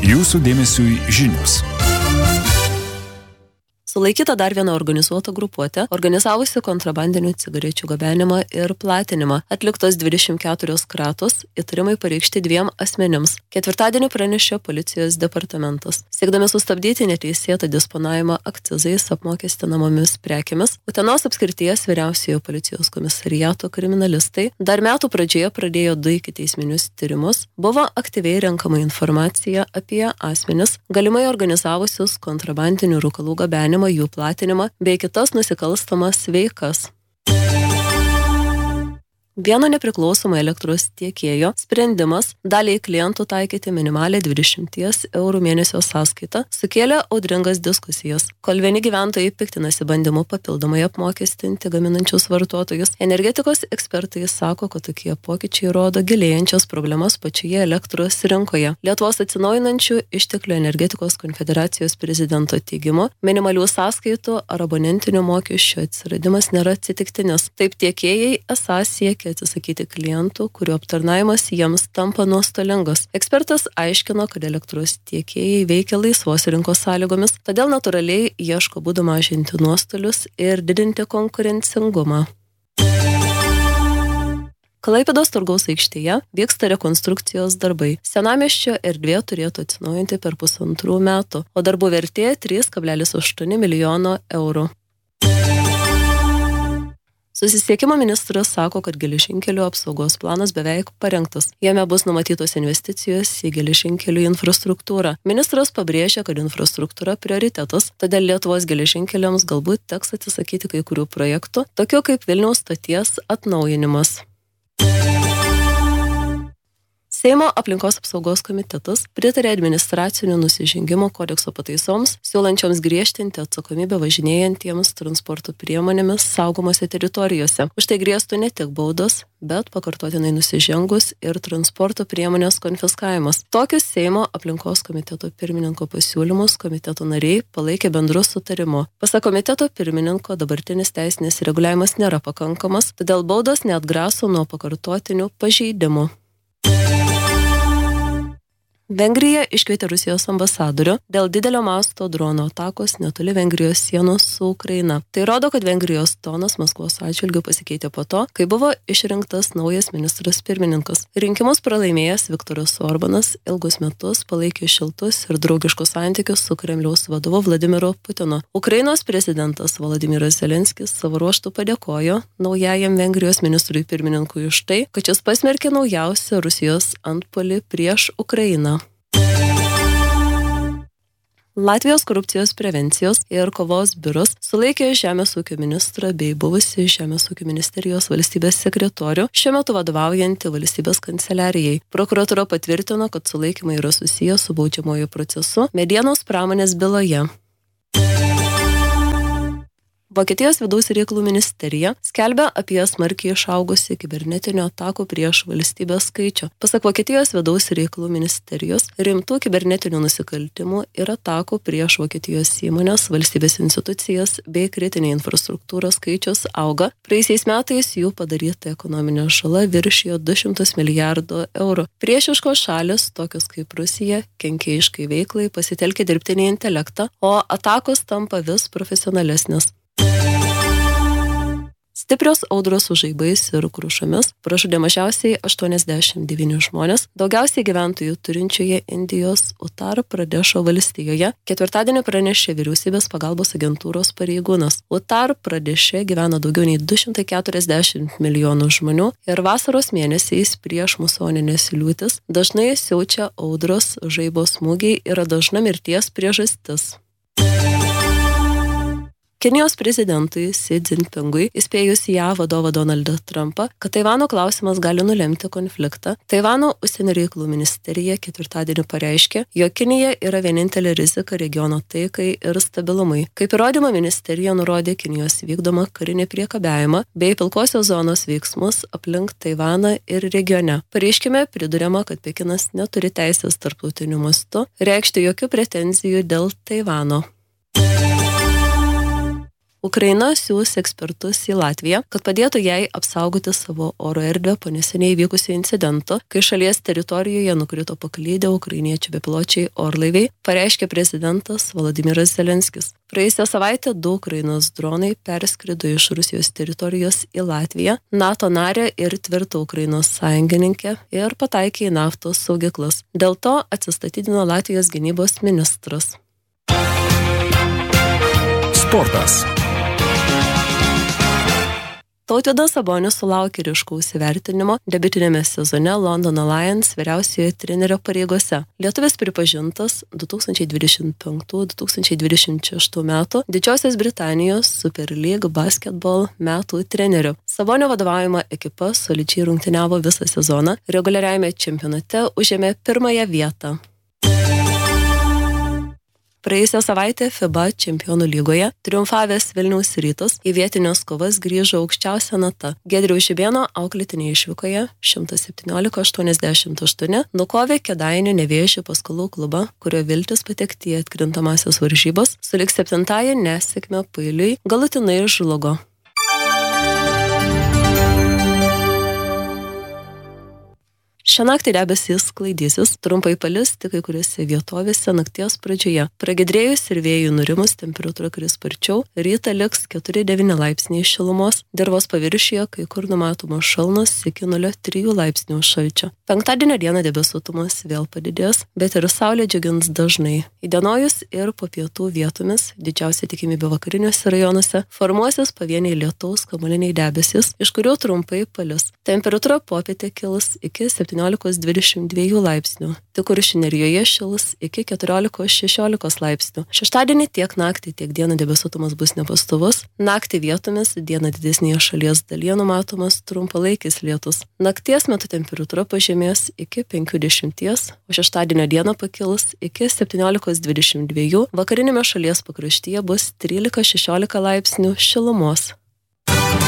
Jūsų dėmesiui žinios. Sulaikyta dar viena organizuota grupuotė, organizavusi kontrabandinių cigarečių gabenimą ir platinimą. Atliktos 24 kratos, įtarimai pareikšti 2 asmenims. Ketvirtadienį pranešė policijos departamentas. Siekdami sustabdyti neteisėtą disponavimą akcizais apmokestinamomis prekėmis, Utenos apskrities vyriausiojo policijos komisariato kriminalistai dar metų pradžioje pradėjo 2 ikiteisminius tyrimus. Buvo aktyviai renkama informacija apie asmenis, galimai organizavusius kontrabandinių rūkalų gabenimą, jų platinimą bei kitas nusikalstamas veikas. Vieno nepriklausomo elektros tiekėjo sprendimas daliai klientų taikyti minimalią 20 eurų mėnesio sąskaitą sukėlė audringas diskusijas. Kol vieni gyventojai piktinasi bandymu papildomai apmokestinti gaminančius vartotojus, energetikos ekspertai sako, kad tokie pokyčiai rodo gilėjančias problemas pačioje elektros rinkoje. Lietuvos atsinaujinančių išteklių energetikos konfederacijos prezidento teigimu, minimalių sąskaitų ar abonentinių mokesčių atsiradimas nėra atsitiktinis. Taip tiekėjai esą siekia atsisakyti klientų, kurių aptarnavimas jiems tampa nuostolingas. Ekspertas aiškino, kad elektros tiekėjai veikia laisvos rinkos sąlygomis, todėl natūraliai ieško būdų mažinti nuostolius ir didinti konkurencingumą. Klaipėdos turgaus aikštėje vyksta rekonstrukcijos darbai. Senamiesčio erdvė turėtų atsinaujinti per 1,5 metų, o darbų vertė 3,8 milijono eurų. Susisiekimo ministras sako, kad geležinkelių apsaugos planas beveik parengtas. Jame bus numatytos investicijos į geležinkelių infrastruktūrą. Ministras pabrėžia, kad infrastruktūra prioritetas, todėl Lietuvos geležinkeliams galbūt teks atsisakyti kai kurių projektų, tokių kaip Vilniaus stoties atnaujinimas. Seimo aplinkos apsaugos komitetas pritarė administracinių nusižengimų kodekso pataisoms, siūlančioms griežtinti atsakomybę važinėjantiems transporto priemonėmis saugomose teritorijose. Už tai grėstų ne tik baudos, bet pakartotinai nusižengus ir transporto priemonės konfiskavimas. Tokius Seimo aplinkos komiteto pirmininko pasiūlymus komiteto nariai palaikė bendru sutarimu. Pasak komiteto pirmininko, dabartinis teisinis reguliavimas nėra pakankamas, todėl baudos neatgraso nuo pakartotinių pažeidimų. Vengrija iškvietė Rusijos ambasadorių dėl didelio masto dronų atakos netoli Vengrijos sienos su Ukraina. Tai rodo, kad Vengrijos tonas Maskvos atžvilgiu pasikeitė po to, kai buvo išrinktas naujas ministras pirmininkas. Rinkimus pralaimėjęs Viktoras Orbanas ilgus metus palaikė šiltus ir draugiškus santykius su Kremliaus vadovu Vladimiru Putinu. Ukrainos prezidentas Volodymyras Zelenskis savo ruožtu padėkojo naujajam Vengrijos ministrui pirmininkui už tai, kad šis pasmerkė naujausią Rusijos antpuolį prieš Ukrainą. Latvijos korupcijos prevencijos ir kovos biuras sulaikė žemės ūkio ministrą bei buvusį žemės ūkio ministerijos valstybės sekretorių, šiuo metu vadovaujantį valstybės kanceliarijai. Prokuratūra patvirtino, kad sulaikymai yra susiję su baudžiamuoju procesu medienos pramonės byloje. Vokietijos vidaus reikalų ministerija skelbia apie smarkiai išaugusį kibernetinių atakų prieš valstybę skaičių. Pasak Vokietijos vidaus reikalų ministerijos, rimtų kibernetinių nusikaltimų ir atakų prieš Vokietijos įmonės, valstybės institucijas bei kritinę infrastruktūrą skaičius auga. Praėjusiais metais jų padaryta ekonominė žala viršijo 200 milijardų eurų. Priešiškos šalys, tokios kaip Rusija, kenkėjiškai veiklai pasitelkia dirbtinį intelektą, o atakos tampa vis profesionalesnės. Stiprios audros su žaibais ir krušomis pražudė mažiausiai 89 žmonės, daugiausiai gyventojų turinčioje Indijos Uttar Pradešo valstijoje, ketvirtadienį pranešė vyriausybės pagalbos agentūros pareigūnas. Uttar Pradeše gyvena daugiau nei 240 milijonų žmonių ir vasaros mėnesiais prieš musoninės liūtis dažnai siaučia audros, žaibo smūgiai yra dažna mirties priežastis. Kinijos prezidentui Xi Jinpingui įspėjus JAV vadovą Donaldą Trumpą, kad Taivano klausimas gali nulemti konfliktą, Taivano užsienio reikalų ministerija ketvirtadienį pareiškė, jog Kinija yra vienintelė rizika regiono taikai ir stabilumui. Kaip įrodymą ministerija nurodė Kinijos vykdomą karinį priekabiavimą bei pilkosios zonos veiksmus aplink Taivaną ir regione. Pareiškime priduriama, kad Pekinas neturi teisės tarptautiniu mastu reikšti jokių pretenzijų dėl Taivano. Ukraina siūs ekspertus į Latviją, kad padėtų jai apsaugoti savo oro erdvę po neseniai įvykusio incidento, kai šalies teritorijoje nukrito paklydę ukrainiečių bepiločiai orlaiviai, pareiškė prezidentas Volodymyras Zelenskis. Praėjusią savaitę 2 Ukrainos dronai perskrido iš Rusijos teritorijos į Latviją, NATO narę ir tvirtą Ukrainos sąjungininkę ir pataikė į naftos saugyklas. Dėl to atsistatydino Latvijos gynybos ministras. Sportas. Tautvydas Sabonis sulaukė ryškaus įvertinimo debiutinėme sezone Londono Lions vyriausiojo trenerio pareigose. Lietuvis pripažintas 2025-2026 metų Didžiosios Britanijos Super League Basketball metų treneriu. Sabonio vadovaujama ekipa solidžiai rungtyniavo visą sezoną, reguliariajame čempionate užėmė 1 vietą. Praėjusią savaitę FIBA čempionų lygoje triumfavęs Vilniaus Rytas į vietinės kovas grįžo aukščiausia nata. Giedriaus Žibėno auklėtinė išvykoje 117-88 nukovė Kėdainių Nevėžio Paskolų klubą, kurio viltis patekti į atkrintamąsias varžybas sulig 7-ąją nesėkme pailiui galutinai žlugo. Šią naktį debesys sklaidysis, trumpai palis tik kai kuriuose vietovėse nakties pradžioje. Pragiedrėjus ir vėjų nurimus temperatūra kris sparčiau, rytą liks 4-9 laipsniai šilumos, dirvos paviršiuje kai kur numatomos šalnos iki 0,3 laipsnių šalčio. Penktadienio dieną debesuotumas vėl padidės, bet ir saulė džiugins dažnai. Įdienojus ir po pietų vietomis, didžiausia tikimybė vakariniuose rajonuose, formuosis pavieniai lietaus kamuoliniai debesys, iš kurių trumpai palis. Temperatūra popietė kils iki 17-22 laipsnių. Tik Kuršių nerijoje šils iki 14-16 laipsnių. Šeštadienį tiek naktį, tiek dieną debesuotumas bus nepastovus. Naktį vietomis, dieną didesnėje šalies dalyje numatomas trumpalaikis lietus. Nakties metu temperatūra pažemės iki 50, o šeštadienio dieną pakils iki 17-22. Vakarinėme šalies pakraštyje bus 13-16 laipsnių šilumos.